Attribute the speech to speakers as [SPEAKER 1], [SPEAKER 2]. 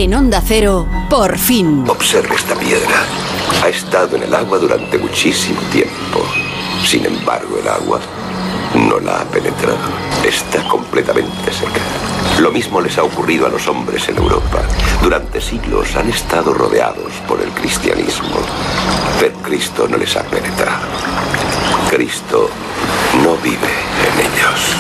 [SPEAKER 1] En Onda Cero, por fin.
[SPEAKER 2] Observe esta piedra. Ha estado en el agua durante muchísimo tiempo. Sin embargo, el agua no la ha penetrado. Está completamente seca. Lo mismo les ha ocurrido a los hombres en Europa. Durante siglos han estado rodeados por el cristianismo, pero Cristo no les ha penetrado. Cristo no vive en ellos.